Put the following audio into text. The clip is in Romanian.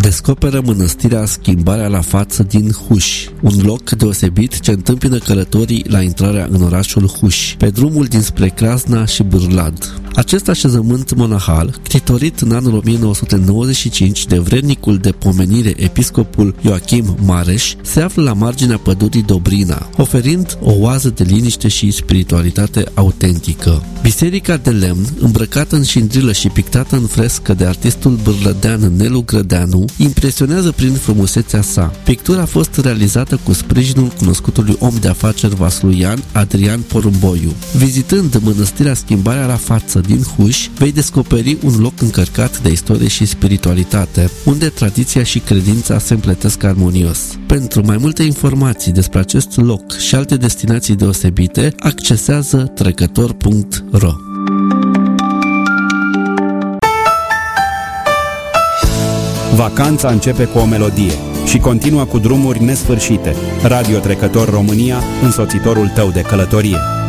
Descoperă mănăstirea Schimbarea la Față din Huși, un loc deosebit ce întâmpină călătorii la intrarea în orașul Huși, pe drumul dinspre Crasna și Bârlad. Acest așezământ monahal, ctitorit în anul 1995 de vrednicul de pomenire episcopul Ioachim Mareș, se află la marginea pădurii Dobrina, oferind o oază de liniște și spiritualitate autentică. Biserica de lemn, îmbrăcată în șindrilă și pictată în frescă de artistul bârlădean Nelu Grădeanu, impresionează prin frumusețea sa. Pictura a fost realizată cu sprijinul cunoscutului om de afaceri vasluian Adrian Porumboiu. Vizitând mănăstirea Schimbarea la Față din Huși, vei descoperi un loc încărcat de istorie și spiritualitate, unde tradiția și credința se împletesc armonios. Pentru mai multe informații despre acest loc și alte destinații deosebite, accesează trecător.ro. Vacanța începe cu o melodie și continuă cu drumuri nesfârșite. Radio Trecător România, însoțitorul tău de călătorie.